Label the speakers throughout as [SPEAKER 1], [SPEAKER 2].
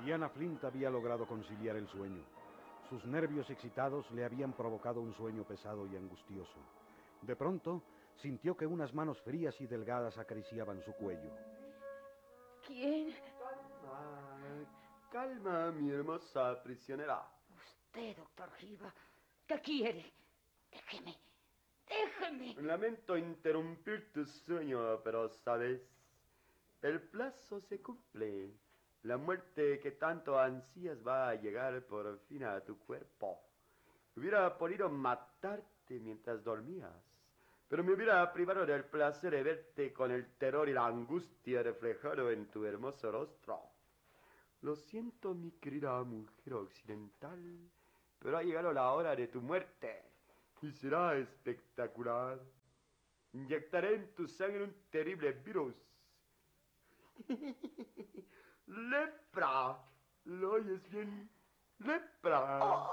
[SPEAKER 1] Diana Flint había logrado conciliar el sueño. Sus nervios excitados le habían provocado un sueño pesado y angustioso. De pronto, sintió que unas manos frías y delgadas acariciaban su cuello.
[SPEAKER 2] ¿Quién?
[SPEAKER 3] Calma, mi hermosa prisionera.
[SPEAKER 2] Usted, doctor Giba. ¿Qué quiere? Déjeme.
[SPEAKER 3] Lamento interrumpir tu sueño, pero sabes, el plazo se cumple. La muerte que tanto ansías va a llegar por fin a tu cuerpo. Hubiera podido matarte mientras dormías, pero me hubiera privado del placer de verte con el terror y la angustia reflejado en tu hermoso rostro. Lo siento, mi querida mujer occidental, pero ha llegado la hora de tu muerte y será espectacular. Inyectaré en tu sangre un terrible virus. ¡Lepra! ¿Lo oyes bien? ¡Lepra!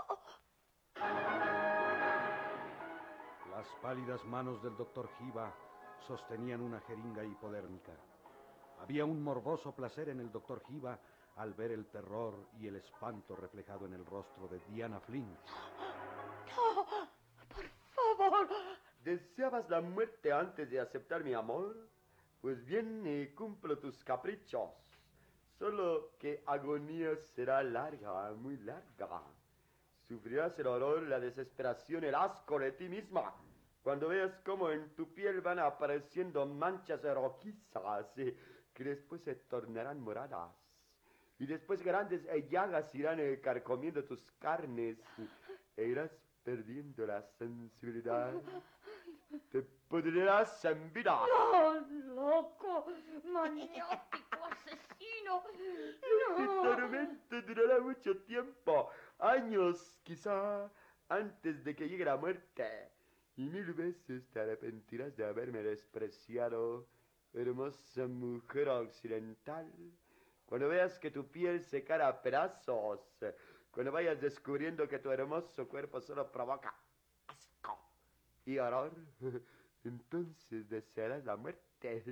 [SPEAKER 1] Las pálidas manos del doctor Giba sostenían una jeringa hipodérmica. Había un morboso placer en el doctor Giba al ver el terror y el espanto reflejado en el rostro de Diana Flint.
[SPEAKER 2] No, por favor.
[SPEAKER 3] ¿Deseabas la muerte antes de aceptar mi amor? Pues bien, cumplo tus caprichos. Solo que agonía será larga, muy larga. Sufrirás el horror, la desesperación, el asco de ti misma, cuando veas cómo en tu piel van apareciendo manchas rojizas que después se tornarán moradas. Y después grandes llagas irán carcomiendo tus carnes e irás perdiendo la sensibilidad. Te pudrirás en vida.
[SPEAKER 2] No, loco, maniático, asesino.
[SPEAKER 3] Tu
[SPEAKER 2] No.
[SPEAKER 3] tormento durará mucho tiempo, años quizá, antes de que llegue la muerte. Y 1000 veces te arrepentirás de haberme despreciado, hermosa mujer occidental. Cuando veas que tu piel se cae a pedazos, cuando vayas descubriendo que tu hermoso cuerpo solo provoca asco y horror, entonces desearás la muerte.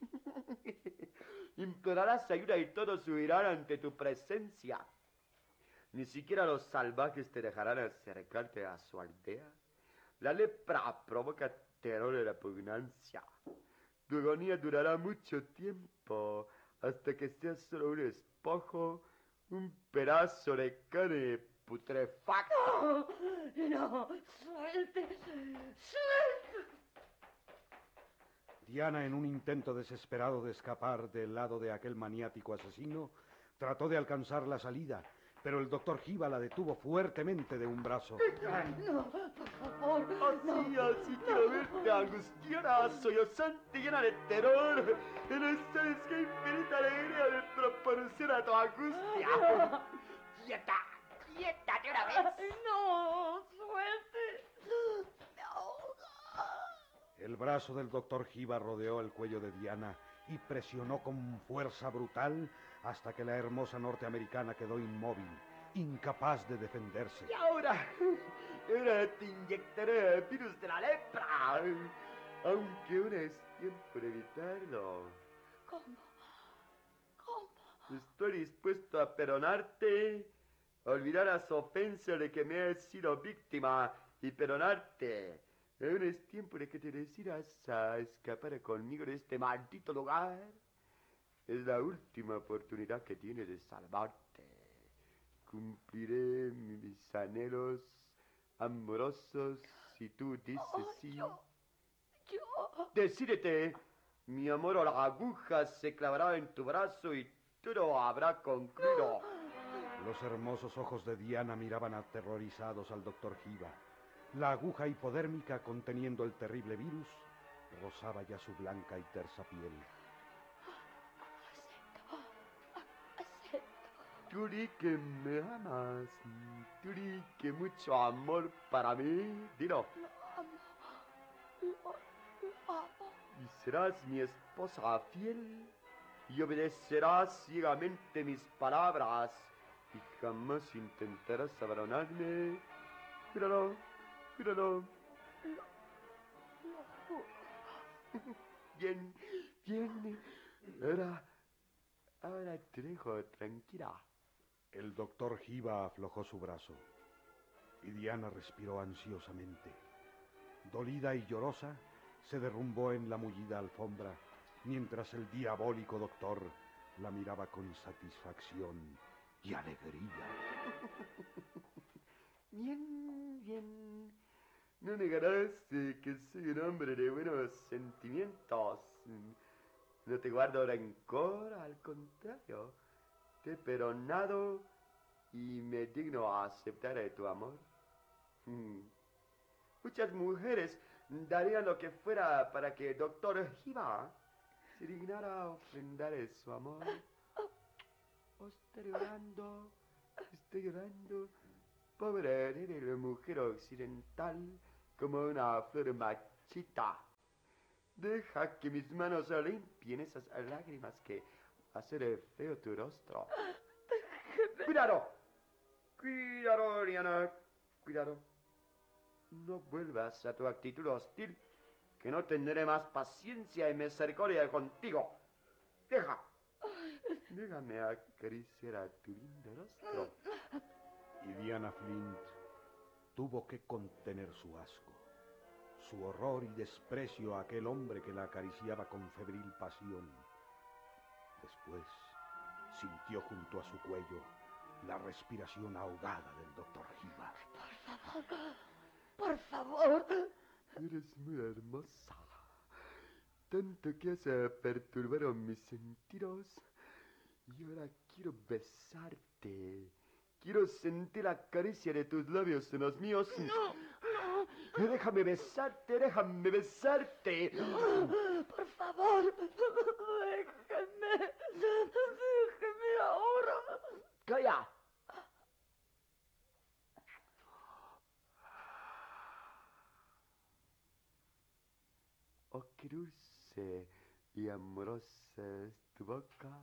[SPEAKER 3] Implorarás ayuda y todos huirán ante tu presencia. Ni siquiera los salvajes te dejarán acercarte a su aldea. La lepra provoca terror y repugnancia. Tu agonía durará mucho tiempo, hasta que seas solo un espojo, un pedazo de carne putrefacta.
[SPEAKER 2] No, suelte.
[SPEAKER 1] Diana, en un intento desesperado de escapar del lado de aquel maniático asesino, trató de alcanzar la salida, pero el doctor Giba la detuvo fuertemente de un brazo.
[SPEAKER 2] No, por favor.
[SPEAKER 3] Así quiero verte angustiada, sollozante, llena de terror. Y no sabes qué infinita alegría me proporciona tu angustia. ¡Quieta de una vez!
[SPEAKER 2] No, suelte. Me ahoga.
[SPEAKER 1] El brazo del doctor Giba rodeó el cuello de Diana y presionó con fuerza brutal hasta que la hermosa norteamericana quedó inmóvil, incapaz de defenderse.
[SPEAKER 3] Y ahora te inyectaré el virus de la lepra, aunque aún es tiempo de evitarlo.
[SPEAKER 2] ¿Cómo?
[SPEAKER 3] Estoy dispuesto a perdonarte, a olvidar las ofensas de que me he sido víctima y perdonarte. Aún es tiempo de que te decidas a escapar conmigo de este maldito lugar. Es la última oportunidad que tienes de salvarte. Cumpliré mis anhelos amorosos si tú dices sí.
[SPEAKER 2] Yo.
[SPEAKER 3] Decídete, mi amor, o la aguja se clavará en tu brazo y todo habrá concluido.
[SPEAKER 1] Los hermosos ojos de Diana miraban aterrorizados al doctor Giba. La aguja hipodérmica conteniendo el terrible virus rozaba ya su blanca y tersa piel.
[SPEAKER 2] Acepto.
[SPEAKER 3] Tú di que me amas, tú di que mucho amor para mí, dilo.
[SPEAKER 2] Lo amo.
[SPEAKER 3] Y serás mi esposa fiel y obedecerás ciegamente mis palabras y jamás intentarás abandonarme. Júralo, júralo.
[SPEAKER 2] Lo juro.
[SPEAKER 3] Bien. Ahora te dejo tranquila.
[SPEAKER 1] El doctor Giba aflojó su brazo y Diana respiró ansiosamente. Dolida y llorosa, se derrumbó en la mullida alfombra, mientras el diabólico doctor la miraba con satisfacción y alegría.
[SPEAKER 3] Bien, bien. No negarás que soy un hombre de buenos sentimientos. No te guardo rencor, al contrario. Te he perdonado y me digno a aceptar tu amor. Muchas mujeres darían lo que fuera para que el doctor Giba se dignara a ofrendar su amor. Estoy llorando. Pobre de la mujer occidental, como una flor marchita. Deja que mis manos limpien esas lágrimas que hacen feo tu rostro. ¡Cuidado! ¡Cuidado, Diana! ¡Cuidado! No vuelvas a tu actitud hostil, que no tendré más paciencia y misericordia contigo. Déjame acariciar a tu lindo rostro.
[SPEAKER 1] Y Diana Flint tuvo que contener su asco, su horror y desprecio a aquel hombre que la acariciaba con febril pasión. Después sintió junto a su cuello la respiración ahogada del doctor Giba.
[SPEAKER 2] Por favor.
[SPEAKER 3] Eres muy hermosa. Tanto que has perturbado mis sentidos. Y ahora quiero besarte. Quiero sentir la caricia de tus labios en los míos.
[SPEAKER 2] No.
[SPEAKER 3] Déjame besarte.
[SPEAKER 2] Por favor, déjeme ahora.
[SPEAKER 3] ¡Calla! Oh, qué dulce y amorosa es tu boca.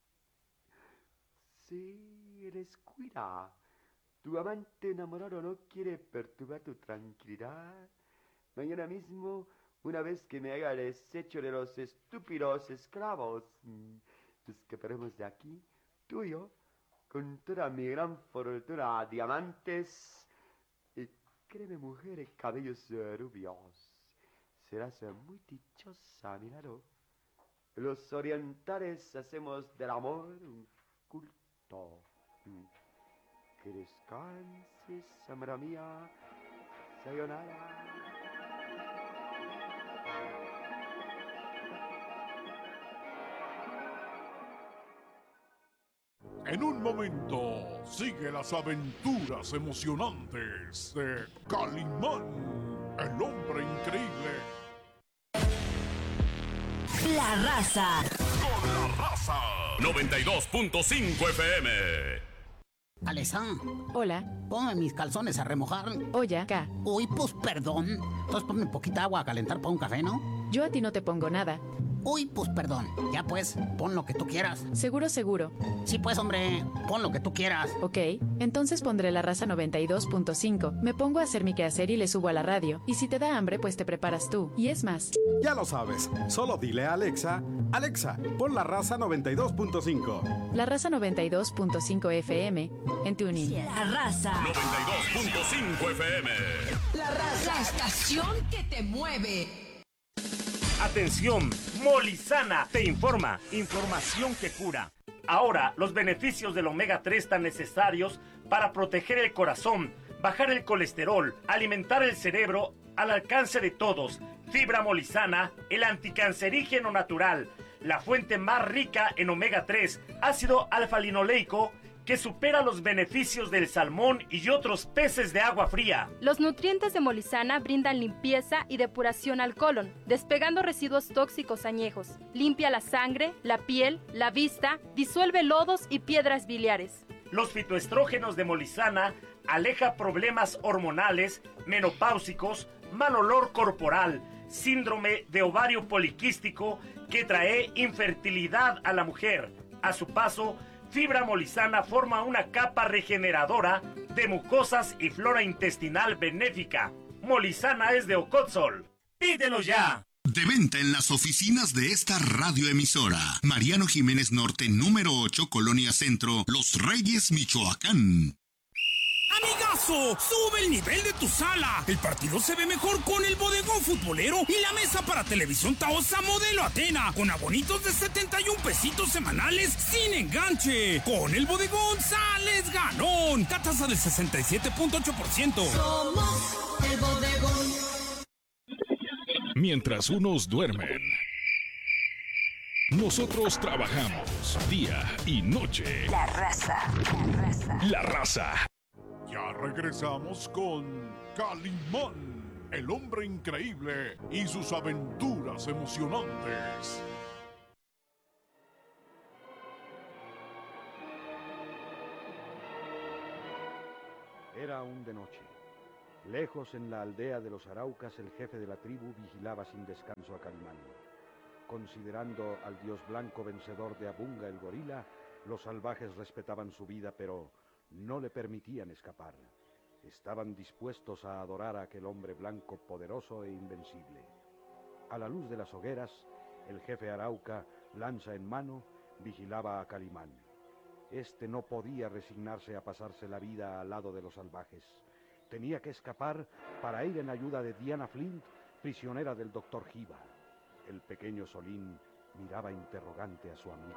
[SPEAKER 3] Sí, descuida. Tu amante enamorado no quiere perturbar tu tranquilidad. Mañana mismo, una vez que me haga deshecho de los estúpidos esclavos, escaparemos de aquí, tú y yo, con toda mi gran fortuna a diamantes. Y créeme, mujer de cabellos rubios, serás muy dichosa a mi lado. Los orientales hacemos del amor un culto. Que descanses, amada mía. Sayonara.
[SPEAKER 4] En un momento, sigue las aventuras emocionantes de Calimán, el hombre increíble.
[SPEAKER 5] La Raza.
[SPEAKER 4] Con la raza.
[SPEAKER 6] 92.5 FM.
[SPEAKER 7] Alesa,
[SPEAKER 8] Hola.
[SPEAKER 7] ponme mis calzones a remojar.
[SPEAKER 8] Oye, acá.
[SPEAKER 7] Uy, pues perdón. Entonces ponme poquita agua a calentar para un café, ¿no?
[SPEAKER 8] Yo a ti no te pongo nada.
[SPEAKER 7] Uy, pues perdón. Ya pues, pon lo que tú quieras.
[SPEAKER 8] Seguro.
[SPEAKER 7] Sí, pues, hombre, pon lo que tú quieras.
[SPEAKER 8] Ok, entonces pondré La Raza 92.5. Me pongo a hacer mi quehacer y le subo a la radio. Y si te da hambre, pues te preparas tú. Y es más.
[SPEAKER 9] Ya lo sabes. Solo dile a Alexa, Alexa, pon La Raza 92.5.
[SPEAKER 8] La Raza 92.5 FM en TuneIn.
[SPEAKER 5] La Raza.
[SPEAKER 6] 92.5 FM.
[SPEAKER 5] La Raza. La estación que te mueve.
[SPEAKER 10] Atención, Molizana te informa, información que cura. Ahora, los beneficios del omega 3 tan necesarios para proteger el corazón, bajar el colesterol, alimentar el cerebro, al alcance de todos. Fibra Molizana, el anticancerígeno natural, la fuente más rica en omega 3, ácido alfa-linoleico, que supera los beneficios del salmón y otros peces de agua fría.
[SPEAKER 11] Los nutrientes de Molizana brindan limpieza y depuración al colon, despegando residuos tóxicos añejos. Limpia la sangre, la piel, la vista, disuelve lodos y piedras biliares.
[SPEAKER 10] Los fitoestrógenos de Molizana aleja problemas hormonales, menopáusicos, mal olor corporal, síndrome de ovario poliquístico que trae infertilidad a la mujer. A su paso, Fibra Molizana forma una capa regeneradora de mucosas y flora intestinal benéfica. Molizana es de Ocotzol. ¡Pídelo ya!
[SPEAKER 12] De venta en las oficinas de esta radioemisora. Mariano Jiménez Norte, número 8, Colonia Centro, Los Reyes, Michoacán.
[SPEAKER 13] ¡Amigazo! ¡Sube el nivel de tu sala! El partido se ve mejor con el bodegón futbolero y la mesa para televisión Taosa modelo Atena, con abonitos de 71 pesitos semanales sin enganche. Con el bodegón sales ganón. Tasa del 67.8%.
[SPEAKER 5] Somos el bodegón.
[SPEAKER 4] Mientras unos duermen, nosotros trabajamos día y noche.
[SPEAKER 5] La raza.
[SPEAKER 4] La raza. Ya regresamos con Calimán, el hombre increíble y sus aventuras emocionantes.
[SPEAKER 1] Era aún de noche. Lejos en la aldea de los Araucas, el jefe de la tribu vigilaba sin descanso a Calimán. Considerando al dios blanco vencedor de Abunga el gorila, los salvajes respetaban su vida, pero no le permitían escapar. Estaban dispuestos a adorar a aquel hombre blanco poderoso e invencible. A la luz de las hogueras, el jefe Arauca, lanza en mano, vigilaba a Calimán. Este no podía resignarse a pasarse la vida al lado de los salvajes. Tenía que escapar para ir en ayuda de Diana Flint, prisionera del Dr. Hiba. El pequeño Solín miraba interrogante a su amigo.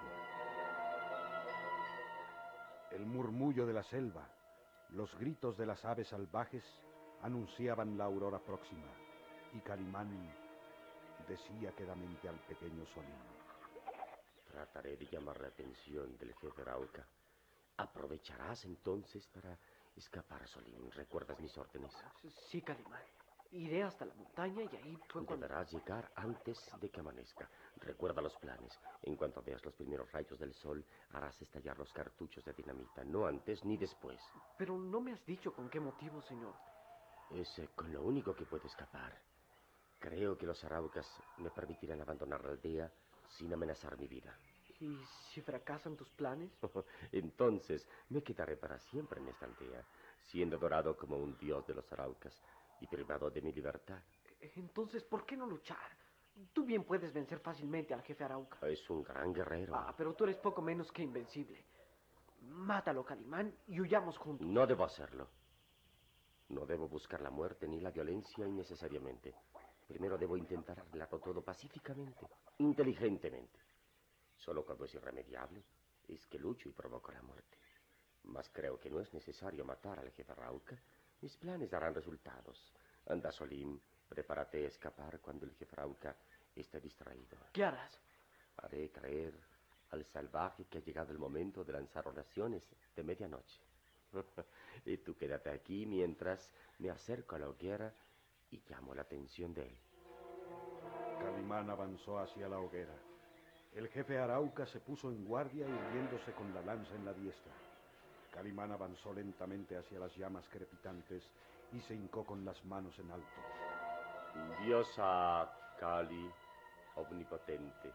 [SPEAKER 1] El murmullo de la selva, los gritos de las aves salvajes anunciaban la aurora próxima, y Calimán decía quedamente al pequeño Solín:
[SPEAKER 14] Trataré de llamar la atención del jefe Arauca. Aprovecharás entonces para escapar, Solín. ¿Recuerdas mis órdenes?
[SPEAKER 15] Sí, Calimán. Iré hasta la montaña y ahí fue cuando...
[SPEAKER 14] Deberás llegar antes de que amanezca. Recuerda los planes. En cuanto veas los primeros rayos del sol, harás estallar los cartuchos de dinamita. No antes ni después.
[SPEAKER 15] Pero no me has dicho con qué motivo, señor.
[SPEAKER 14] Es con lo único que puedo escapar. Creo que los araucas me permitirán abandonar la aldea sin amenazar mi vida.
[SPEAKER 15] ¿Y si fracasan tus planes?
[SPEAKER 14] Entonces me quedaré para siempre en esta aldea, siendo adorado como un dios de los araucas y privado de mi libertad.
[SPEAKER 15] Entonces, ¿por qué no luchar? Tú bien puedes vencer fácilmente al jefe Arauca.
[SPEAKER 14] Es un gran guerrero.
[SPEAKER 15] Pero tú eres poco menos que invencible. Mátalo, Calimán, y huyamos juntos.
[SPEAKER 14] No debo hacerlo. No debo buscar la muerte ni la violencia innecesariamente. Primero debo intentar arreglarlo todo pacíficamente, inteligentemente. Solo cuando es irremediable es que lucho y provoco la muerte. Mas creo que no es necesario matar al jefe Arauca. Mis planes darán resultados. Anda, Solín, prepárate a escapar cuando el jefe Arauca esté distraído.
[SPEAKER 15] ¿Qué harás?
[SPEAKER 14] Haré creer al salvaje que ha llegado el momento de lanzar oraciones de medianoche. Y tú quédate aquí mientras me acerco a la hoguera y llamo la atención de él.
[SPEAKER 1] Calimán avanzó hacia la hoguera. El jefe Arauca se puso en guardia hiriéndose con la lanza en la diestra. Calimán avanzó lentamente hacia las llamas crepitantes y se hincó con las manos en alto.
[SPEAKER 14] Diosa Kali, omnipotente.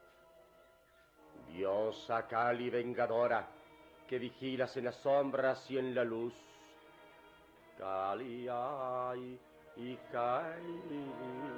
[SPEAKER 14] Diosa Kali, vengadora, que vigilas en las sombras y en la luz. Kali ay y Kali.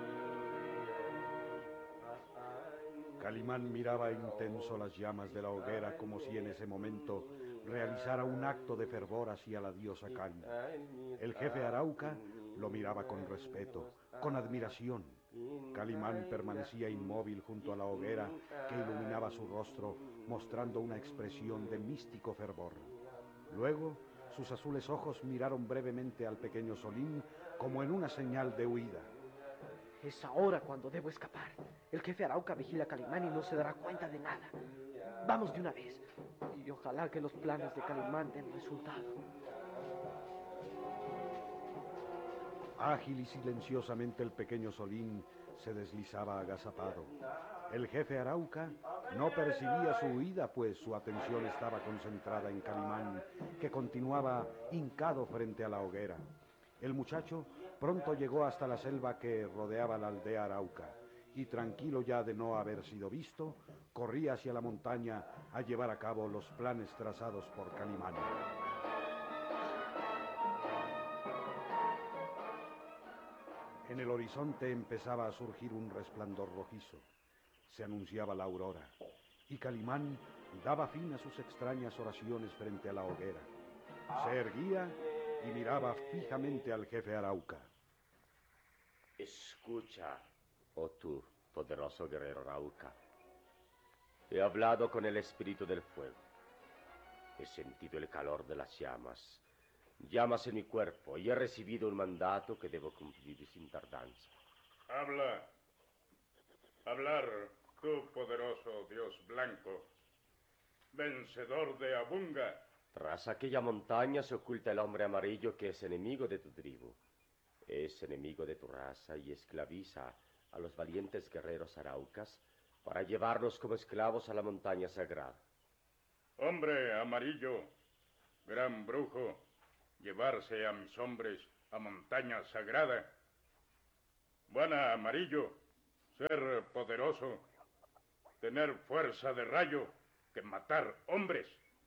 [SPEAKER 1] Calimán miraba intenso las llamas de la hoguera como si en ese momento realizara un acto de fervor hacia la diosa Kali. El jefe Arauca lo miraba con respeto, con admiración. Calimán permanecía inmóvil junto a la hoguera que iluminaba su rostro, mostrando una expresión de místico fervor. Luego, sus azules ojos miraron brevemente al pequeño Solín como en una señal de huida.
[SPEAKER 15] Es ahora cuando debo escapar. El jefe Arauca vigila a Calimán y no se dará cuenta de nada. Vamos de una vez. Y ojalá que los planes de Calimán den resultado.
[SPEAKER 1] Ágil y silenciosamente el pequeño Solín se deslizaba agazapado. El jefe Arauca no percibía su huida, pues su atención estaba concentrada en Calimán, que continuaba hincado frente a la hoguera. El muchacho pronto llegó hasta la selva que rodeaba la aldea Arauca, y tranquilo ya de no haber sido visto, corría hacia la montaña a llevar a cabo los planes trazados por Calimán. En el horizonte empezaba a surgir un resplandor rojizo. Se anunciaba la aurora, y Calimán daba fin a sus extrañas oraciones frente a la hoguera. Se erguía y miraba fijamente al jefe Arauca.
[SPEAKER 14] Escucha, oh tú, poderoso guerrero Arauca. He hablado con el espíritu del fuego. He sentido el calor de las llamas en mi cuerpo, y he recibido un mandato que debo cumplir sin tardanza.
[SPEAKER 16] Hablar, tú poderoso Dios blanco, vencedor de Abunga.
[SPEAKER 14] Tras aquella montaña se oculta el hombre amarillo que es enemigo de tu tribu. Es enemigo de tu raza y esclaviza a los valientes guerreros araucas para llevarlos como esclavos a la montaña sagrada.
[SPEAKER 16] Hombre amarillo, gran brujo, llevarse a mis hombres a montaña sagrada. Buena amarillo, ser poderoso, tener fuerza de rayo, que matar hombres.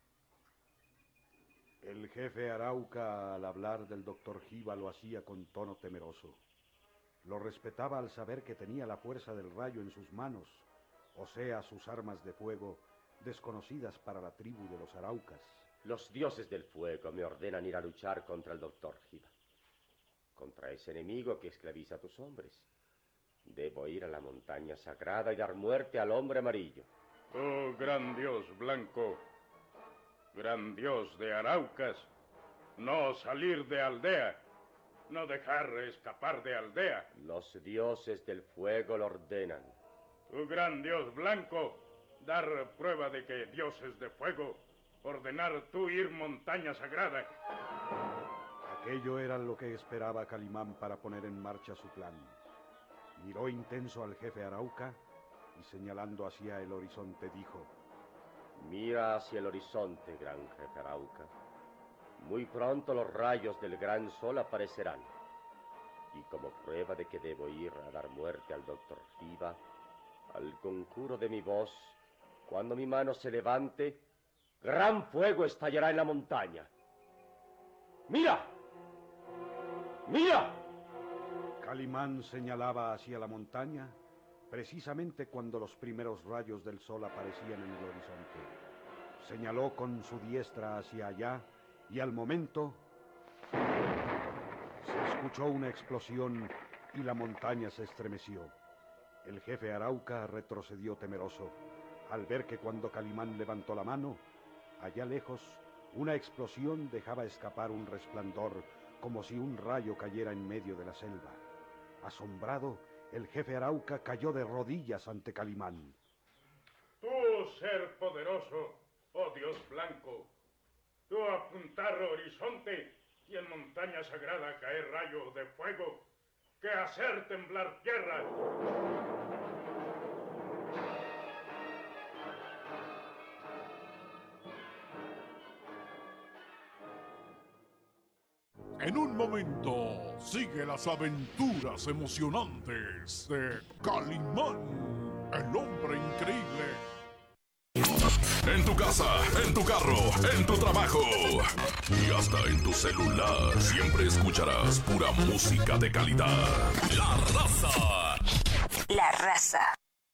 [SPEAKER 1] El jefe Arauca, al hablar del doctor Giba, lo hacía con tono temeroso. Lo respetaba al saber que tenía la fuerza del rayo en sus manos, o sea, sus armas de fuego, desconocidas para la tribu de los Araucas.
[SPEAKER 14] Los dioses del fuego me ordenan ir a luchar contra el doctor Giba, contra ese enemigo que esclaviza a tus hombres. Debo ir a la montaña sagrada y dar muerte al hombre amarillo.
[SPEAKER 16] Oh, gran dios blanco, gran dios de Araucas, no salir de aldea, no dejar escapar de aldea.
[SPEAKER 14] Los dioses del fuego lo ordenan.
[SPEAKER 16] Oh, gran dios blanco, dar prueba de que dioses de fuego, ordenar tú ir montaña sagrada.
[SPEAKER 1] Aquello era lo que esperaba Calimán para poner en marcha su plan. Miró intenso al jefe Arauca y señalando hacia el horizonte dijo:
[SPEAKER 14] Mira hacia el horizonte, gran jefe Arauca. Muy pronto los rayos del gran sol aparecerán. Y como prueba de que debo ir a dar muerte al doctor Giba, al conjuro de mi voz, cuando mi mano se levante, gran fuego estallará en la montaña. ¡Mira! ¡Mira!
[SPEAKER 1] Calimán señalaba hacia la montaña precisamente cuando los primeros rayos del sol aparecían en el horizonte. Señaló con su diestra hacia allá y al momento se escuchó una explosión y la montaña se estremeció. El jefe Arauca retrocedió temeroso al ver que cuando Calimán levantó la mano, allá lejos, una explosión dejaba escapar un resplandor como si un rayo cayera en medio de la selva. Asombrado, el jefe Arauca cayó de rodillas ante Calimán.
[SPEAKER 16] Tú, ser poderoso, oh Dios blanco, tú apuntar horizonte y en montaña sagrada caer rayo de fuego, que hacer temblar tierra.
[SPEAKER 17] En un momento, sigue las aventuras emocionantes de Calimán, el hombre increíble.
[SPEAKER 6] En tu casa, en tu carro, en tu trabajo y hasta en tu celular, siempre escucharás pura música de calidad. La Raza.
[SPEAKER 5] La Raza.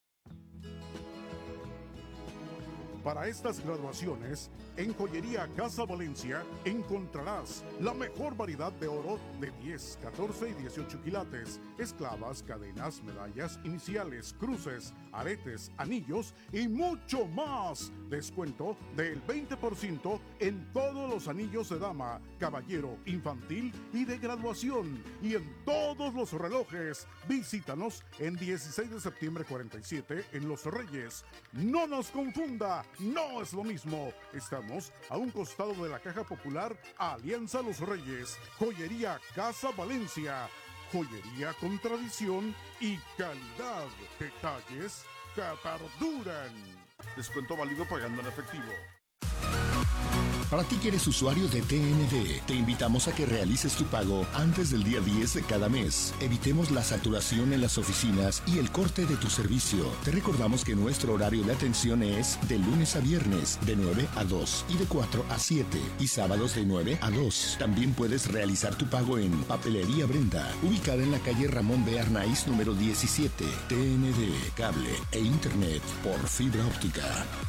[SPEAKER 17] Para estas graduaciones, en Joyería Casa Valencia encontrarás la mejor variedad de oro de 10, 14 y 18 quilates, esclavas, cadenas, medallas, iniciales, cruces, aretes, anillos y mucho más. Descuento del 20% en todos los anillos de dama, caballero, infantil y de graduación. Y en todos los relojes. Visítanos en 16 de septiembre 47 en Los Reyes. No nos confunda, no es lo mismo. Estamos a un costado de la Caja Popular Alianza Los Reyes. Joyería Casa Valencia. Joyería con tradición y calidad. Detalles que perduran. Descuento válido pagando en efectivo.
[SPEAKER 12] Para ti que eres usuario de TND, te invitamos a que realices tu pago antes del día 10 de cada mes. Evitemos la saturación en las oficinas y el corte de tu servicio. Te recordamos que nuestro horario de atención es de lunes a viernes, de 9 a 2 y de 4 a 7, y sábados de 9 a 2. También puedes realizar tu pago en Papelería Brenda, ubicada en la calle Ramón B. Arnaiz, número 17. TND, cable e internet por fibra óptica.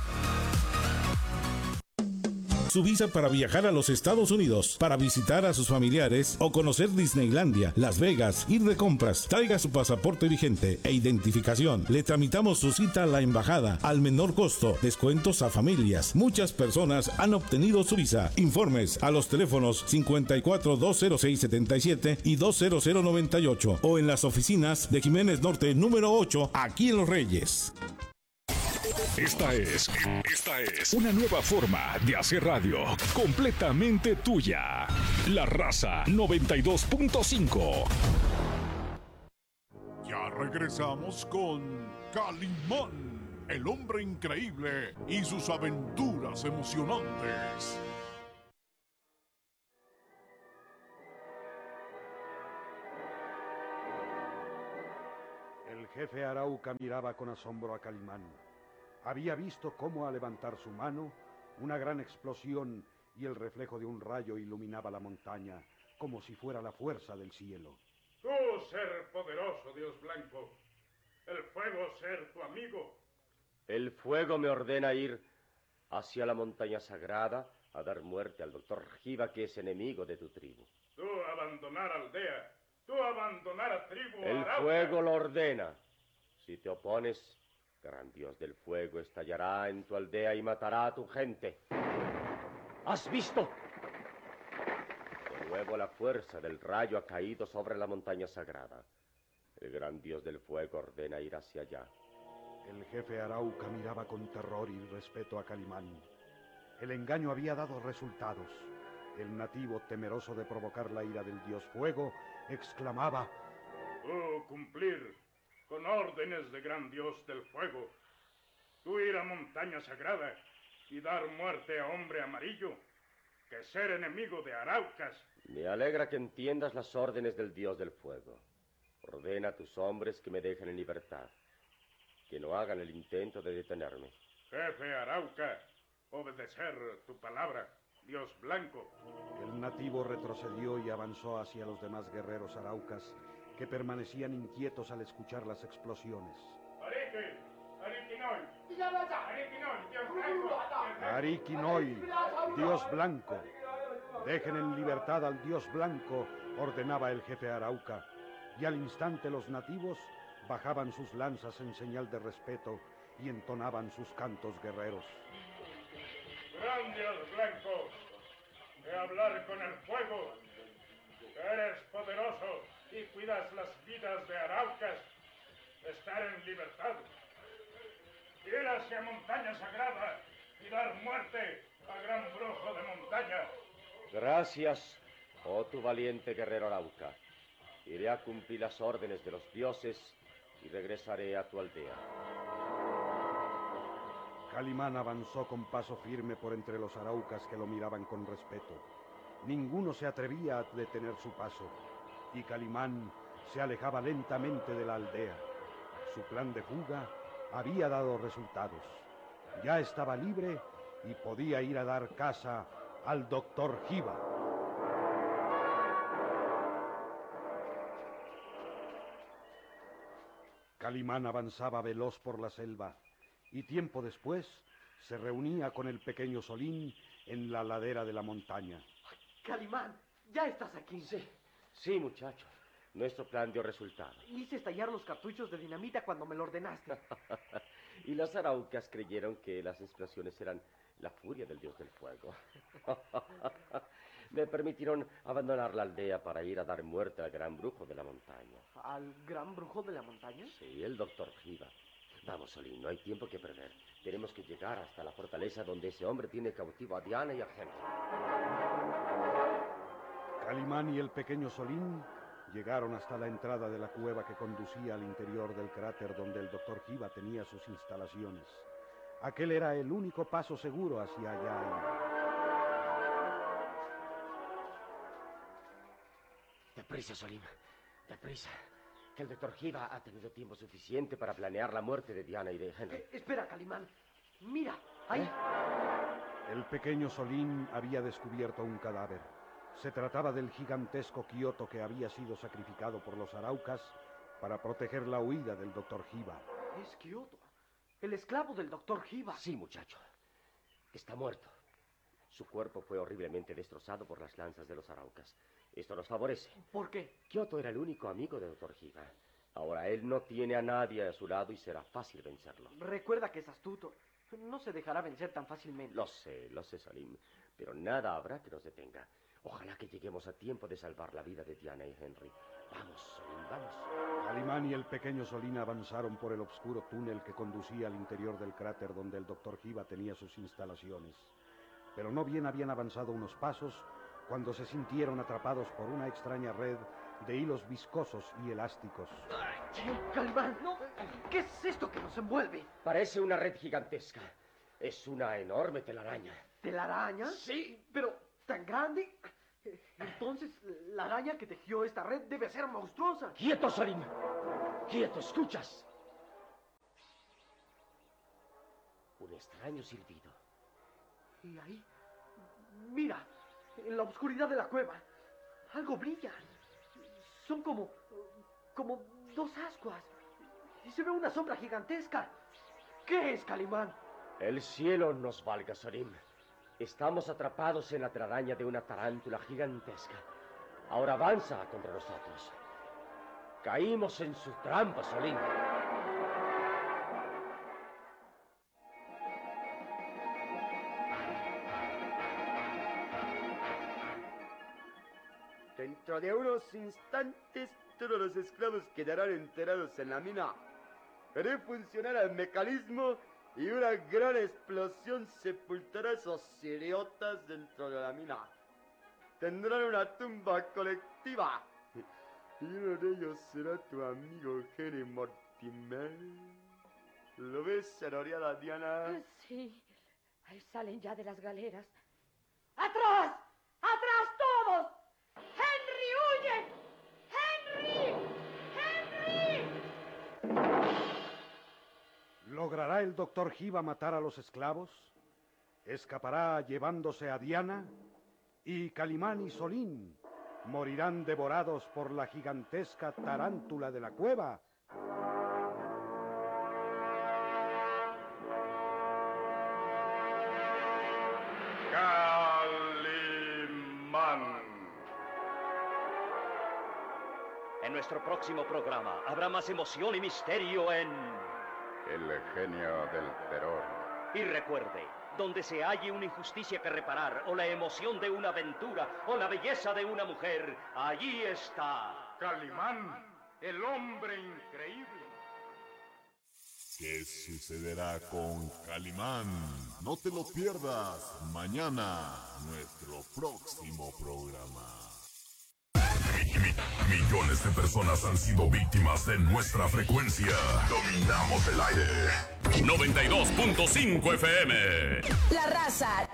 [SPEAKER 18] Su visa para viajar a los Estados Unidos, para visitar a sus familiares o conocer Disneylandia, Las Vegas, ir de compras. Traiga su pasaporte vigente e identificación. Le tramitamos su cita a la embajada al menor costo. Descuentos a familias. Muchas personas han obtenido su visa. Informes a los teléfonos 54-206-77 y 20098 o en las oficinas de Jiménez Norte número 8, aquí en Los Reyes.
[SPEAKER 4] Esta es una nueva forma de hacer radio, completamente tuya. La Raza 92.5.
[SPEAKER 17] Ya regresamos con Calimán, el hombre increíble y sus aventuras emocionantes.
[SPEAKER 1] El jefe Arauca miraba con asombro a Calimán. Había visto cómo al levantar su mano, una gran explosión y el reflejo de un rayo iluminaba la montaña, como si fuera la fuerza del cielo.
[SPEAKER 16] Tú, ser poderoso, Dios Blanco, el fuego ser tu amigo.
[SPEAKER 14] El fuego me ordena ir hacia la montaña sagrada a dar muerte al doctor Jiva, que es enemigo de tu tribu.
[SPEAKER 16] Tú abandonar aldea, tú abandonar a tribu.
[SPEAKER 14] El
[SPEAKER 16] Arauca.
[SPEAKER 14] fuego lo ordena. Si te opones, gran Dios del fuego estallará en tu aldea y matará a tu gente.
[SPEAKER 15] ¿Has visto?
[SPEAKER 14] De nuevo la fuerza del rayo ha caído sobre la montaña sagrada. El gran Dios del fuego ordena ir hacia allá.
[SPEAKER 1] El jefe Arauca miraba con terror y respeto a Calimán. El engaño había dado resultados. El nativo, temeroso de provocar la ira del dios fuego, exclamaba:
[SPEAKER 16] Tú cumplir con órdenes de gran Dios del fuego. Tú ir a montaña sagrada y dar muerte a hombre amarillo, que ser enemigo de Araucas.
[SPEAKER 14] Me alegra que entiendas las órdenes del Dios del fuego. Ordena a tus hombres que me dejen en libertad, que no hagan el intento de detenerme.
[SPEAKER 16] Jefe Arauca, obedecer tu palabra, Dios Blanco.
[SPEAKER 1] El nativo retrocedió y avanzó hacia los demás guerreros araucas, que permanecían inquietos al escuchar las explosiones. Ariquinoy, Dios Blanco. Dejen en libertad al Dios Blanco, ordenaba el jefe Arauca, y al instante los nativos bajaban sus lanzas en señal de respeto y entonaban sus cantos guerreros.
[SPEAKER 16] Gran Dios Blanco, de hablar con el fuego, que eres poderoso y cuidas las vidas de Araucas, estar en libertad, ir hacia montaña sagrada y dar muerte a gran brujo de montaña.
[SPEAKER 14] Gracias, oh tu valiente guerrero Arauca. Iré a cumplir las órdenes de los dioses y regresaré a tu aldea.
[SPEAKER 1] Calimán avanzó con paso firme por entre los araucas que lo miraban con respeto. Ninguno se atrevía a detener su paso, y Calimán se alejaba lentamente de la aldea. Su plan de fuga había dado resultados. Ya estaba libre y podía ir a dar caza al doctor Jiva. Calimán avanzaba veloz por la selva y tiempo después se reunía con el pequeño Solín en la ladera de la montaña.
[SPEAKER 15] Calimán, ya estás aquí.
[SPEAKER 14] Sí, muchachos. Nuestro plan dio resultado.
[SPEAKER 15] Hice estallar los cartuchos de dinamita cuando me lo ordenaste.
[SPEAKER 14] Y las araucas creyeron que las explosiones eran la furia del dios del fuego. Me permitieron abandonar la aldea para ir a dar muerte al gran brujo de la montaña.
[SPEAKER 15] ¿Al gran brujo de la montaña?
[SPEAKER 14] Sí, el doctor Jiva. Vamos, Solín, no hay tiempo que perder. Tenemos que llegar hasta la fortaleza donde ese hombre tiene cautivo a Diana y a Henry.
[SPEAKER 1] Calimán y el pequeño Solín llegaron hasta la entrada de la cueva que conducía al interior del cráter donde el doctor Jiva tenía sus instalaciones. Aquel era el único paso seguro hacia allá.
[SPEAKER 14] Deprisa, Solim. Deprisa. Que el doctor Giva ha tenido tiempo suficiente para planear la muerte de Diana y de Henry.
[SPEAKER 15] Espera, Calimán. Mira, ahí.
[SPEAKER 1] El pequeño Solín había descubierto un cadáver. Se trataba del gigantesco Kioto que había sido sacrificado por los araucas para proteger la huida del doctor Giva.
[SPEAKER 15] Es Kioto, el esclavo del doctor Giva.
[SPEAKER 14] Sí, muchacho. Está muerto. Su cuerpo fue horriblemente destrozado por las lanzas de los araucas. Esto nos favorece.
[SPEAKER 15] ¿Por qué?
[SPEAKER 14] Kioto era el único amigo del doctor Giva. Ahora él no tiene a nadie a su lado y será fácil vencerlo.
[SPEAKER 15] Recuerda que es astuto. No se dejará vencer tan fácilmente.
[SPEAKER 14] Lo sé, Salim. Pero nada habrá que nos detenga. Ojalá que lleguemos a tiempo de salvar la vida de Diana y Henry. Vamos, Solín, vamos.
[SPEAKER 1] Calimán y el pequeño Solín avanzaron por el oscuro túnel que conducía al interior del cráter donde el doctor Giva tenía sus instalaciones. Pero no bien habían avanzado unos pasos cuando se sintieron atrapados por una extraña red de hilos viscosos y elásticos.
[SPEAKER 15] Calimán, no. ¿Qué es esto que nos envuelve?
[SPEAKER 14] Parece una red gigantesca. Es una enorme telaraña.
[SPEAKER 15] ¿Telaraña?
[SPEAKER 14] Sí.
[SPEAKER 15] Pero, ¿tan grande? Entonces, la araña que tejió esta red debe ser monstruosa.
[SPEAKER 14] ¡Quieto, Solín! ¡Quieto, escuchas! Un extraño silbido.
[SPEAKER 15] Y ahí, mira, en la oscuridad de la cueva, algo brilla. Son como dos ascuas. Y se ve una sombra gigantesca. ¿Qué es, Calimán?
[SPEAKER 14] El cielo nos valga, Solim. Estamos atrapados en la telaraña de una tarántula gigantesca. Ahora avanza contra nosotros. Caímos en su trampa, Solim.
[SPEAKER 3] Dentro de unos instantes, todos los esclavos quedarán enterrados en la mina. Haré funcionar el mecanismo y una gran explosión sepultará a esos idiotas dentro de la mina. Tendrán una tumba colectiva. Y uno de ellos será tu amigo Henry Mortimer. ¿Lo ves, señorita Diana?
[SPEAKER 2] Sí. Ahí salen ya de las galeras. ¡Atrás! ¡Atrás todos! ¡Henry, huye! ¡Henry! ¡Henry!
[SPEAKER 1] ¿Logrará el doctor Giva matar a los esclavos? ¿Escapará llevándose a Diana? ¿Y Calimán y Solín morirán devorados por la gigantesca tarántula de la cueva?
[SPEAKER 16] Calimán.
[SPEAKER 19] En nuestro próximo programa habrá más emoción y misterio en...
[SPEAKER 20] El genio del terror.
[SPEAKER 19] Y recuerde, donde se halle una injusticia que reparar, o la emoción de una aventura, o la belleza de una mujer, allí está...
[SPEAKER 16] Calimán, el hombre increíble.
[SPEAKER 6] ¿Qué sucederá con Calimán? No te lo pierdas mañana, nuestro próximo programa. Millones de personas han sido víctimas de nuestra frecuencia. Dominamos el aire. 92.5 FM.
[SPEAKER 5] La Raza.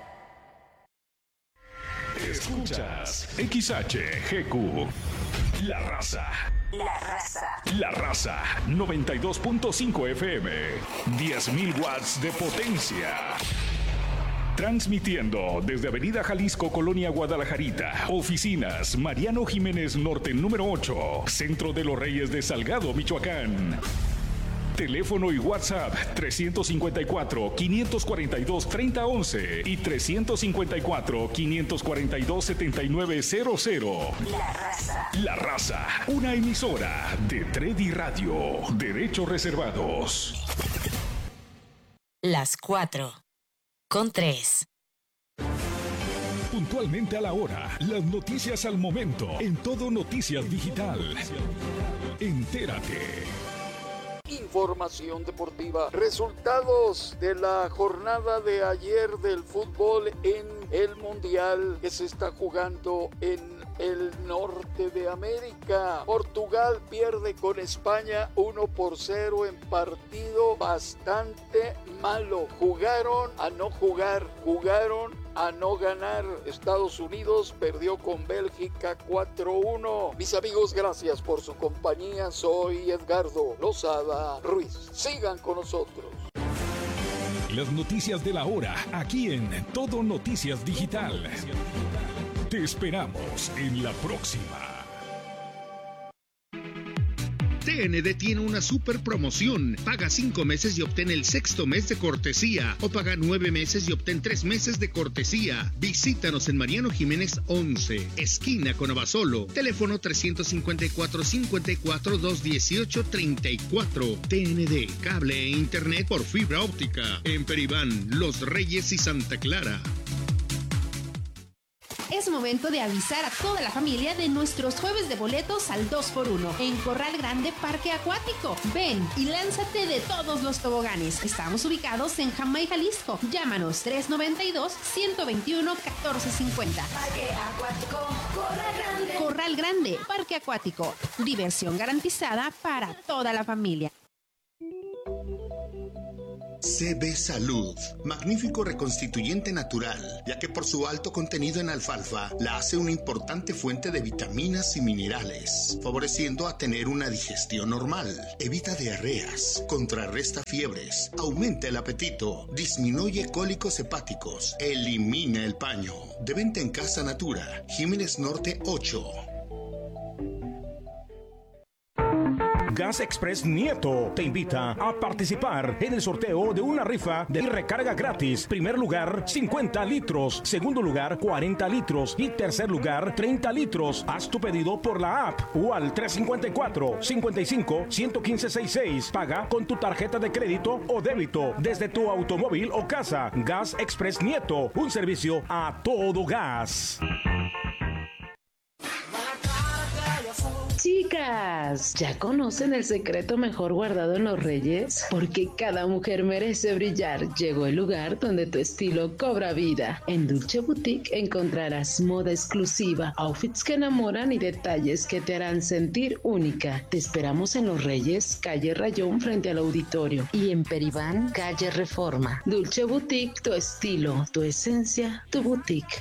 [SPEAKER 4] Escuchas XHGQ. La Raza.
[SPEAKER 5] La Raza.
[SPEAKER 4] La Raza. 92.5 FM. 10.000 watts de potencia. Transmitiendo desde Avenida Jalisco, Colonia Guadalajarita. Oficinas Mariano Jiménez Norte, número 8. Centro de los Reyes de Salgado, Michoacán. Teléfono y WhatsApp 354-542-3011 y 354-542-7900.
[SPEAKER 5] La Raza.
[SPEAKER 4] La Raza, una emisora de Tredi Radio. Derechos reservados.
[SPEAKER 5] Las 4:03.
[SPEAKER 4] Puntualmente a la hora, las noticias al momento, en Todo Noticias Digital. Entérate.
[SPEAKER 21] Información deportiva, resultados de la jornada de ayer del fútbol en el Mundial que se está jugando en el norte de América. Portugal pierde con España 1-0 en partido bastante malo. Jugaron a no jugar, jugaron a no ganar. Estados Unidos perdió con Bélgica 4-1. Mis amigos, gracias por su compañía. Soy Edgardo Lozada Ruiz. Sigan con nosotros.
[SPEAKER 4] Las noticias de la hora, aquí en Todo Noticias Digital. Te esperamos en la próxima.
[SPEAKER 12] TND tiene una super promoción. Paga 5 meses y obtén el 6º mes de cortesía. O paga 9 meses y obtén 3 meses de cortesía. Visítanos en Mariano Jiménez 11, esquina con Abasolo. Teléfono 354-54-218-34. TND, cable e internet por fibra óptica. En Peribán, Los Reyes y Santa Clara.
[SPEAKER 7] Es momento de avisar a toda la familia de nuestros jueves de boletos al 2x1 en Corral Grande Parque Acuático. Ven y lánzate de todos los toboganes. Estamos ubicados en Jamay, Jalisco. Llámanos 392-121-1450.
[SPEAKER 5] Parque Acuático Corral Grande.
[SPEAKER 7] Corral Grande Parque Acuático. Diversión garantizada para toda la familia.
[SPEAKER 12] CB Salud, magnífico reconstituyente natural, ya que por su alto contenido en alfalfa la hace una importante fuente de vitaminas y minerales, favoreciendo a tener una digestión normal, evita diarreas, contrarresta fiebres, aumenta el apetito, disminuye cólicos hepáticos, elimina el paño. De venta en Casa Natura, Jiménez Norte 8.
[SPEAKER 22] Gas Express Nieto te invita a participar en el sorteo de una rifa de recarga gratis. Primer lugar, 50 litros. Segundo lugar, 40 litros. Y tercer lugar, 30 litros. Haz tu pedido por la app o al 354-55-11566. Paga con tu tarjeta de crédito o débito desde tu automóvil o casa. Gas Express Nieto, un servicio a todo gas.
[SPEAKER 23] Chicas, ¿ya conocen el secreto mejor guardado en los Reyes? Porque cada mujer merece brillar. Llegó el lugar donde tu estilo cobra vida. En Dulce Boutique encontrarás moda exclusiva, outfits que enamoran y detalles que te harán sentir única. Te esperamos en Los Reyes, calle Rayón frente al auditorio. Y en Peribán, calle Reforma. Dulce Boutique, tu estilo, tu esencia, tu boutique.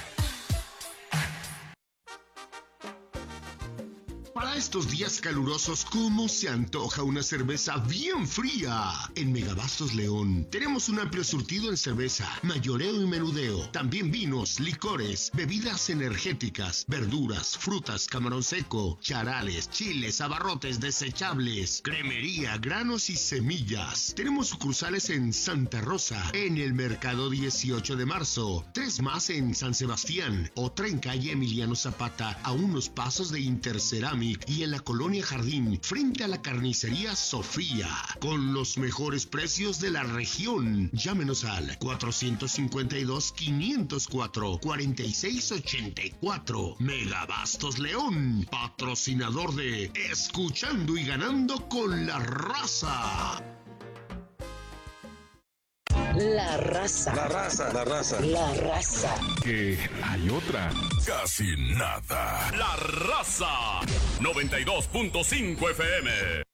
[SPEAKER 12] Para estos días calurosos, ¿cómo se antoja una cerveza bien fría? En Megabastos León tenemos un amplio surtido en cerveza, mayoreo y menudeo. También vinos, licores, bebidas energéticas, verduras, frutas, camarón seco, charales, chiles, abarrotes desechables, cremería, granos y semillas. Tenemos sucursales en Santa Rosa, en el Mercado 18 de Marzo, 3 más en San Sebastián, otra en calle Emiliano Zapata, a unos pasos de Interceramic, y en la Colonia Jardín, frente a la carnicería Sofía, con los mejores precios de la región. Llámenos al 452-504-4684. Megabastos León, patrocinador de Escuchando y Ganando con la Raza.
[SPEAKER 23] La raza.
[SPEAKER 6] La raza. La raza.
[SPEAKER 23] La raza.
[SPEAKER 4] Que hay otra.
[SPEAKER 6] Casi nada. La raza. 92.5 FM.